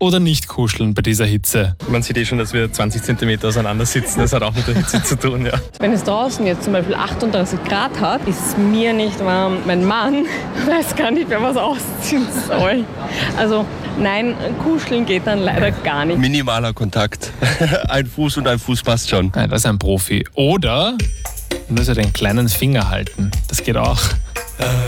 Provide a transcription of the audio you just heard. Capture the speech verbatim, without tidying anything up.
oder nicht kuscheln bei dieser Hitze? Man sieht eh schon, dass wir zwanzig Zentimeter auseinander sitzen. Das hat auch mit der Hitze zu tun, ja. Wenn es draußen jetzt zum Beispiel achtunddreißig Grad hat, ist es mir nicht warm. Mein Mann weiß gar nicht, wer was ausziehen soll. Also nein, kuscheln geht dann leider gar nicht. Minimaler Kontakt. Ein Fuß und ein Fuß passt schon. Nein, das ist ein Profi. Oder nur so den kleinen Finger halten. Das geht auch.